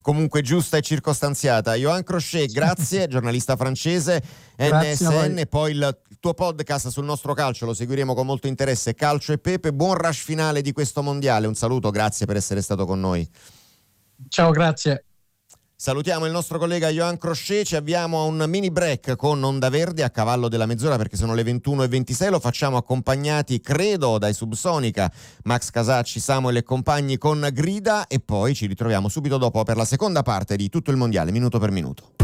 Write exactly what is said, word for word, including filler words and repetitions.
comunque giusta e circostanziata. Johan Crochet, grazie, giornalista francese, Grazie N S N, poi il tuo podcast sul nostro calcio lo seguiremo con molto interesse, Calcio e Pepe. Buon rush finale di questo mondiale, un saluto, grazie per essere stato con noi. Ciao, grazie. Salutiamo il nostro collega Johan Crochet, ci avviamo a un mini break con Onda Verde a cavallo della mezz'ora perché sono le ventuno e ventisei, lo facciamo accompagnati credo dai Subsonica, Max Casacci, Samuel e compagni con Grida, e poi ci ritroviamo subito dopo per la seconda parte di Tutto il Mondiale, minuto per minuto.